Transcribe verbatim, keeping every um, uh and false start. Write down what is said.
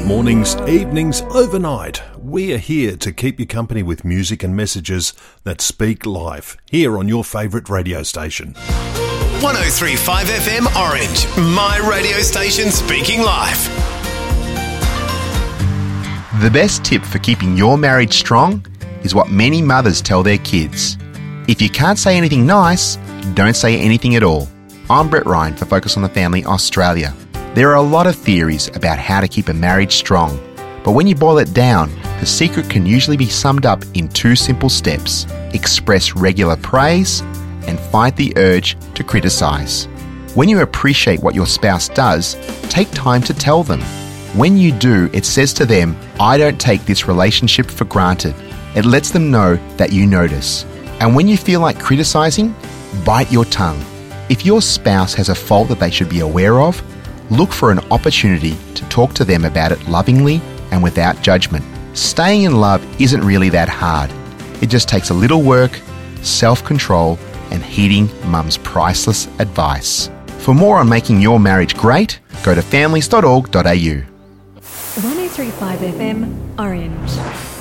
Mornings, evenings, overnight, we are here to keep you company with music and messages that speak life, here on your favourite radio station. one oh three point five F M Orange, my radio station speaking life. The best tip for keeping your marriage strong is what many mothers tell their kids. If you can't say anything nice, don't say anything at all. I'm Brett Ryan for Focus on the Family Australia. There are a lot of theories about how to keep a marriage strong, but when you boil it down, the secret can usually be summed up in two simple steps: express regular praise and fight the urge to criticise. When you appreciate what your spouse does, take time to tell them. When you do, it says to them, I don't take this relationship for granted. It lets them know that you notice. And when you feel like criticising, bite your tongue. If your spouse has a fault that they should be aware of, look for an opportunity to talk to them about it lovingly and without judgment. Staying in love isn't really that hard. It just takes a little work, self-control, and heeding mum's priceless advice. For more on making your marriage great, go to families dot org dot a u. one oh three point five F M Orange.